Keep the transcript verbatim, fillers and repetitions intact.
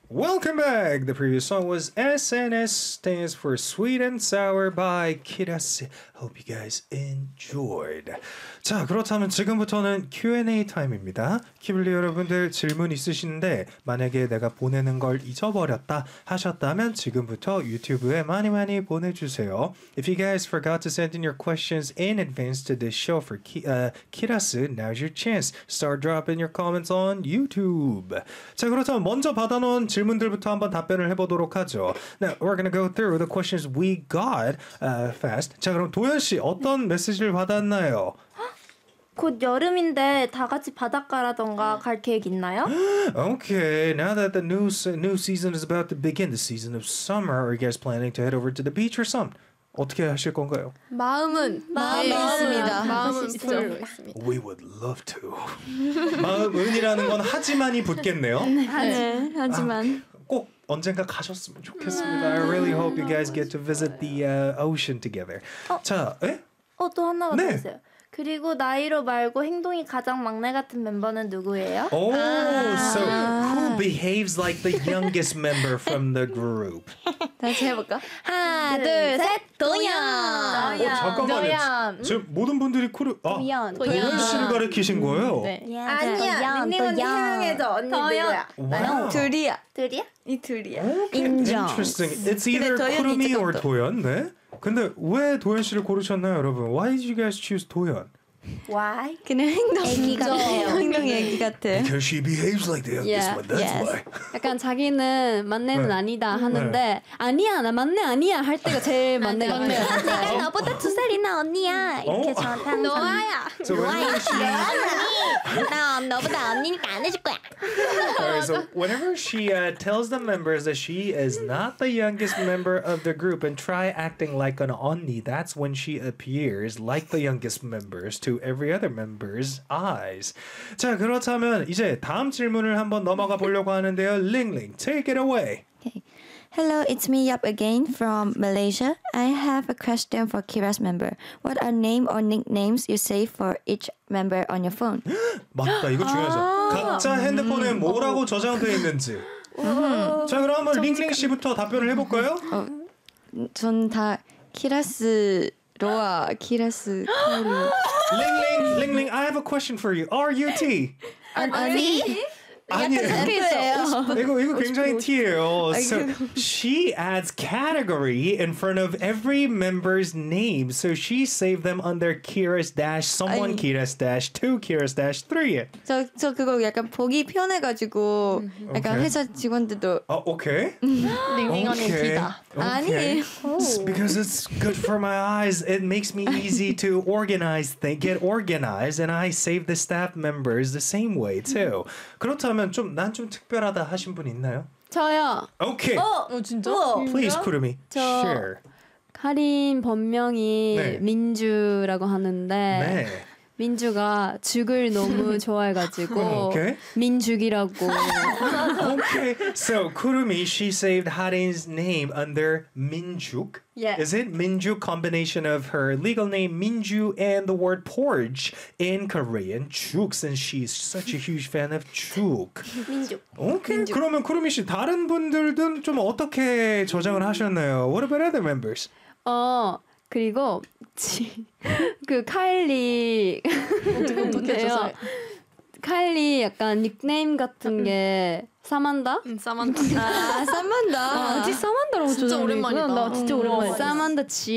Welcome back. The previous song was S N S, stands for Sweet and Sour by Kirase. Hope you guys enjoyed. 자, 그렇다면 지금부터는 Q and A 타임입니다. 키블리 여러분들 질문 있으신데 만약에 내가 보내는 걸 잊어버렸다 하셨다면 지금부터 유튜브에 많이 많이 보내주세요. If you guys forgot to send in your questions in advance to this show for Ki, uh, Kirasu, now's your chance. Start dropping your comments on YouTube. 자, 그렇다면 먼저 받아놓은 질문들부터 한번 답변을 해보도록 하죠. Now, we're gonna go through the questions we got uh, fast. 자, 그럼 도현 씨 어떤 메시지를 받았나요? 곧 여름인데 다 같이 바닷가라던가 갈 계획 있나요? Okay, now that the new new season is about to begin, the season of summer, are you guys planning to head over to the beach or something? 어떻게 하실 건가요? 마음은 마음이 있습니다. 마음은 있죠. We would love to. 마음은이라는 건 하지만이 붙겠네요. 네, 하지만 아, 꼭 언젠가 가셨으면 좋겠습니다. I really hope you guys get to visit the uh, ocean together. 어? 자, 에? 어, 또 하나가 네. 더 있어요. 그리고 나이로 말고 행동이 가장 막내 같은 멤버는 누구예요? Oh, so who behaves like the youngest member from the group? 다시 해볼까? 하나, 둘, 둘, 셋. 셋. 도연. 어, 잠깐만요. 도연. 지금 모든 분들이 코르 아, 도연. 도연 씨를 가르치신 거예요? 네. 아니야, 닝닝 언니 해명해줘. 언니 누구야? Wow. 둘이야. 둘이야? 이 둘이야. Okay, 인정. Interesting. It's either 도연이 쿠르미 or 조금 더. 도연. 네. 근데 왜 도연 씨를 고르셨나요, 여러분? Why did you guys choose 도연? Why? 그냥 행동 애기 같아요. 행동 애기 같아. Because she behaves like the youngest Yeah, one. That's yes. why. 약간 자기는 만내는 네. 아니다 하는데 아니야 나 만내 아니야 할 때가 제일 만내 같아요. 내가 너보다 두 살이나 언니야. 이렇게 어? 저한테 항상 노아야. So whenever she, 나 너보다 언니니까 안 해줄 거야. Alright, so whenever she uh, tells the members that she is not the youngest member of the group and try acting like an onni, that's when she appears like the youngest members to every other member's eyes. 자, 그렇다면 이제 다음 질문을 한번 넘어가 보려고 하는데요. 링링, take it away. Okay. Hello, it's me Yap again from Malaysia. I have a question for Kira's member. What are name or nicknames you save for each member on your phone? 맞다, 이거 중요하죠. 각자 핸드폰에 뭐라고 저장되어 있는지. 자, 그럼 한번 링링 씨부터 답변을 해볼까요? 전 다 키라스 로아, 키라스 카리. 링링, 링링, I have a question for you. R U T. 아니. 아니에요. 이거 이거 굉장히 T예요. So she adds category in front of every member's name. So she saved them under Kira's dash someone, 아니. Kira's dash two, Kira's dash three. 저, 저 그거 약간 보기 편해가지고 약간 오케이. 회사 직원들도 어, okay. 링링 언니 Okay. T다. Okay. It's because it's good for my eyes. It makes me easy to organize, th- get organized, and I save the staff members the same way too. 그렇다면 좀 난 좀 특별하다 하신 분 있나요? 저요. Okay. 어 진짜? Please, 쿠르미. 저- Share. 카린 본명이 네. 민주라고 하는데 네. 민주가 죽을 너무 좋아해가지고 Okay. 민죽이라고. Okay. So Kurumi, she saved Harin's name under Minjuk. Yeah. Is it Minju combination of her legal name Minju and the word porridge in Korean juk, since she's such a huge fan of juk. 민주. Okay. 그러면 쿠르미 씨 다른 분들은 좀 어떻게 저장을 하셨나요? What about other members? 어 그리고 지, 그 카일리 어떻게 네요. 카일리 약간 닉네임 같은 게 사만다? 응, 사만다. 아, 쌈만다. 아, 사만다라고 진짜 저장을 오랜만이다. 했구나. 나 진짜 어. 오랜만이다. 사만다 지